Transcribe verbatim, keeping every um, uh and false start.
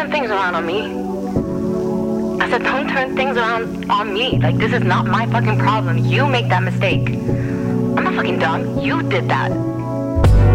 turn things around on me. I said, don't turn things around on me. Like, this is not my fucking problem. You make that mistake. I'm not fucking dumb. You did that.